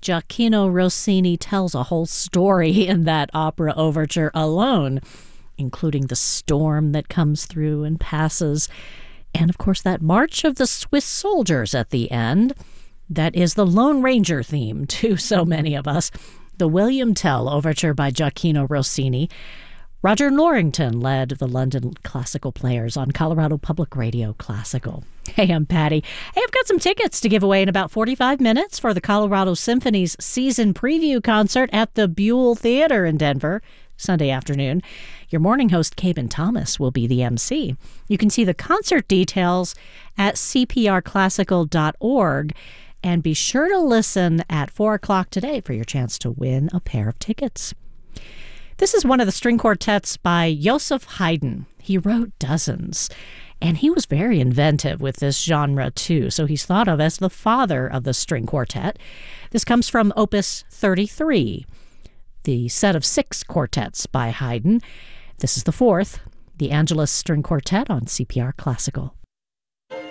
Gioacchino Rossini tells a whole story in that opera overture alone, including the storm that comes through and passes, and of course that March of the Swiss Soldiers at the end. That is the Lone Ranger theme to so many of us. The William Tell overture by Gioacchino Rossini. Roger Norrington led the London Classical Players on Colorado Public Radio Classical. Hey, I'm Patty. Hey, I've got some tickets to give away in about 45 minutes for the Colorado Symphony's season preview concert at the Buell Theater in Denver, Sunday afternoon. Your morning host, Caben Thomas, will be the MC. You can see the concert details at cprclassical.org. And be sure to listen at 4 o'clock today for your chance to win a pair of tickets. This is one of the string quartets by Joseph Haydn. He wrote dozens, and he was very inventive with this genre too, so he's thought of as the father of the string quartet. This comes from Opus 33, the set of 6 quartets by Haydn. This is the 4th, the Angelus String Quartet on CPR Classical.